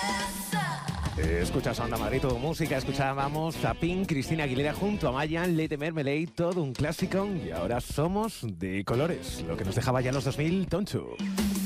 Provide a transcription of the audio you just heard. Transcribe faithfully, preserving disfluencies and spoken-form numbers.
Escuchas Onda Madrid, todo música. Escuchábamos a Pink, Cristina Aguilera junto a Mayan, Lady Mermelade, todo un clásico. Y ahora somos de colores, lo que nos dejaba ya en los dos mil, Tonchu.